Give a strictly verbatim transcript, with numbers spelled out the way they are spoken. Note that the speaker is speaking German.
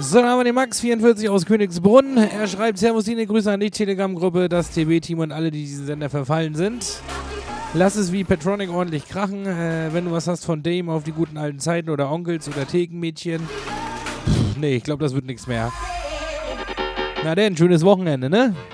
So, dann haben wir den Max vierundvierzig aus Königsbrunn. Er schreibt: Servus, Dine, Grüße an die Telegram-Gruppe, das T B-Team und alle, die diesen Sender verfallen sind. Lass es wie Petronic ordentlich krachen. Äh, wenn du was hast von Dame auf die guten alten Zeiten oder Onkels oder Thekenmädchen. Pff, nee, ich glaube, das wird nichts mehr. Na denn, schönes Wochenende, ne?